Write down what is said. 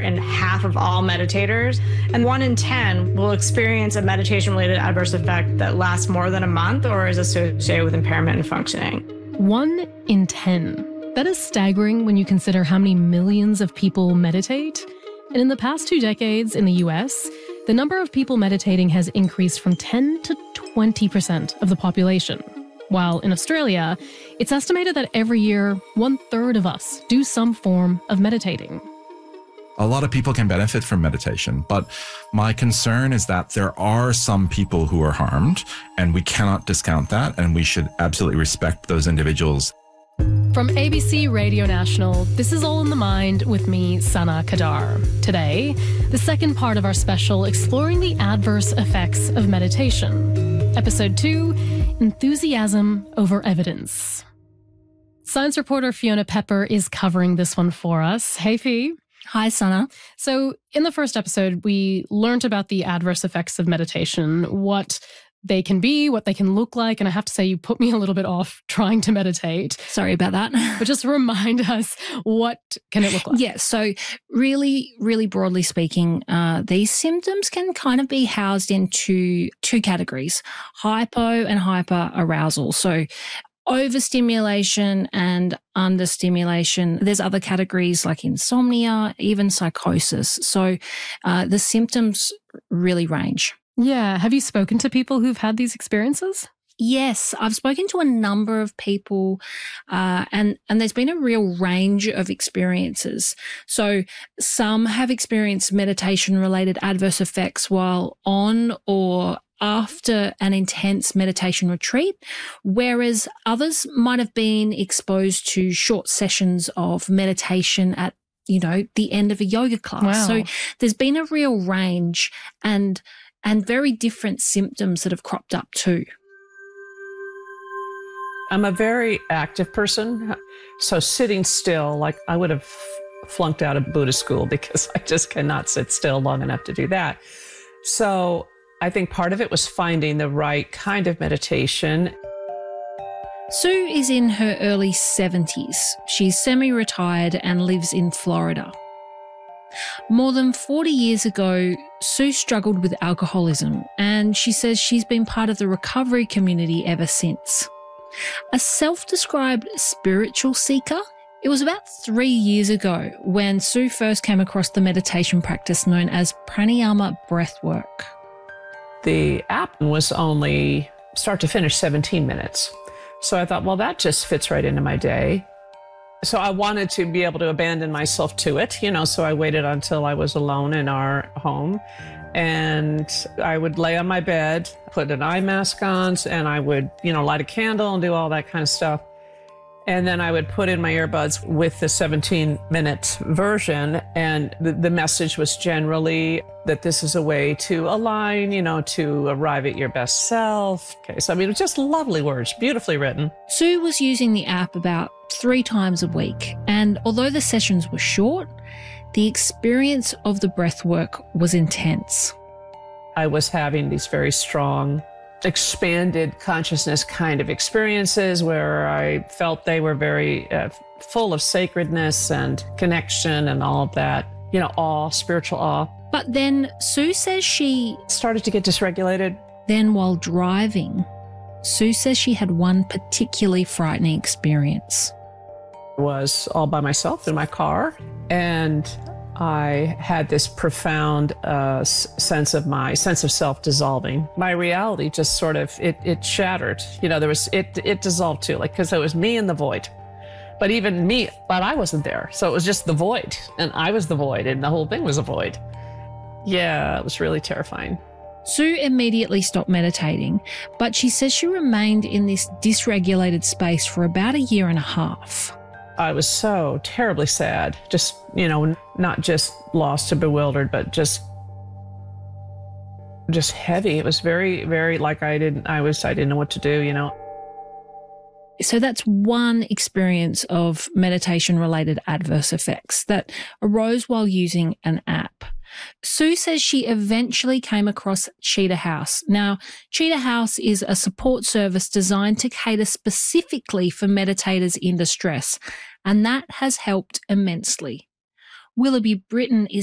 in half of all meditators, and 1 in 10 will experience a meditation-related adverse effect that lasts more than a month or is associated with impairment in functioning. 1 in 10. That is staggering when you consider how many millions of people meditate. And in the past 2 decades in the US, the number of people meditating has increased from 10 to 20% of the population. While in Australia, it's estimated that every year, 1/3 of us do some form of meditating. A lot of people can benefit from meditation, but my concern is that there are some people who are harmed, and we cannot discount that, and we should absolutely respect those individuals. From ABC Radio National, this is All in the Mind with me, Sana Kadar. Today, the second part of our special exploring the adverse effects of meditation. Episode 2, Enthusiasm over Evidence. Science reporter Fiona Pepper is covering this one for us. Hey, Fee. Hi, Sana. So in the first episode, we learned about the adverse effects of meditation, what they can be, what they can look like. And I have to say, you put me a little bit off trying to meditate. Sorry about that. But just remind us, what can it look like? Yeah, so really broadly speaking, these symptoms can kind of be housed into 2 categories, hypo and hyperarousal. So overstimulation and understimulation. There's other categories like insomnia, even psychosis. So the symptoms really range. Yeah. Have you spoken to people who've had these experiences? Yes, I've spoken to a number of people and there's been a real range of experiences. So some have experienced meditation-related adverse effects while on or after an intense meditation retreat, whereas others might have been exposed to short sessions of meditation at, the end of a yoga class. Wow. So there's been a real range and very different symptoms that have cropped up too. I'm a very active person, so sitting still, like I would have flunked out of Buddhist school because I just cannot sit still long enough to do that. So I think part of it was finding the right kind of meditation. Sue is in her early 70s. She's semi-retired and lives in Florida. More than 40 years ago, Sue struggled with alcoholism, and she says she's been part of the recovery community ever since. A self-described spiritual seeker, it was about 3 years ago when Sue first came across the meditation practice known as pranayama breathwork. The app was only start to finish 17 minutes. So I thought, well, that just fits right into my day. So I wanted to be able to abandon myself to it, so I waited until I was alone in our home. And I would lay on my bed, put an eye mask on, and I would, light a candle and do all that kind of stuff. And then I would put in my earbuds with the 17-minute version. And the message was generally that this is a way to align, to arrive at your best self. Okay, so it was just lovely words, beautifully written. Sue was using the app about 3 times a week. And although the sessions were short, the experience of the breath work was intense. I was having these very strong, expanded consciousness kind of experiences where I felt they were very full of sacredness and connection and all of that, awe, spiritual awe. But then Sue says she started to get dysregulated. Then while driving, Sue says she had one particularly frightening experience. I was all by myself in my car, and I had this profound sense of self dissolving. My reality just sort of, it shattered. It dissolved too, because it was me in the void. But even me, but I wasn't there. So it was just the void, and I was the void, and the whole thing was a void. Yeah, it was really terrifying. Sue immediately stopped meditating, but she says she remained in this dysregulated space for about 1.5 years. I was so terribly sad, just, not just lost or bewildered, but just heavy. It was very, very like I didn't know what to do, So that's one experience of meditation-related adverse effects that arose while using an app. Sue says she eventually came across Cheetah House. Now, Cheetah House is a support service designed to cater specifically for meditators in distress, and that has helped immensely. Willoughby Britton is